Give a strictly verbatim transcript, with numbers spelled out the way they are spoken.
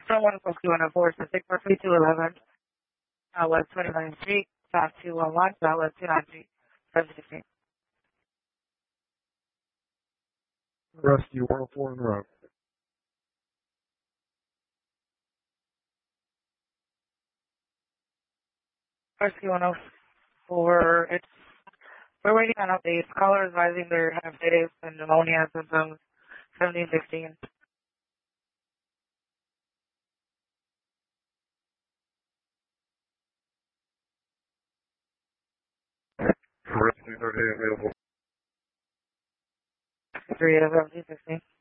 Someone from Q one oh four, so six four three two eleven, uh, West twenty-ninth Street, five two one one, Southwest two nine Street, seven sixteen. Rescue one oh four en route. Rescue one oh four, it's, we're waiting on updates. Caller advising they're hepatitis and pneumonia symptoms, seventeen sixteen. Rescue thirty-eight available. Three of seventeen sixteen.